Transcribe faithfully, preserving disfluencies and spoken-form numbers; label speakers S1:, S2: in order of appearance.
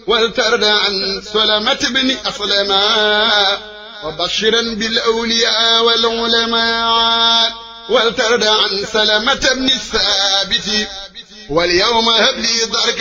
S1: ولترد عن سلمة بن أسلما وبشرا بالأولياء والعلماء ولترد عن سلمة بن الثابت واليوم هب لي ضرك